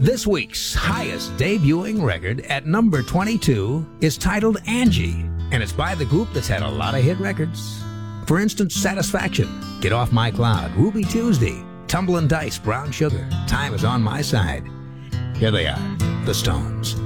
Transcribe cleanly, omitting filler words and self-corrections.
This week's highest debuting record at number 22 is titled Angie, and it's by the group that's had a lot of hit records. For instance, Satisfaction, Get Off My Cloud, Ruby Tuesday, Tumblin' Dice, Brown Sugar, Time Is On My Side. Here they are, the Stones.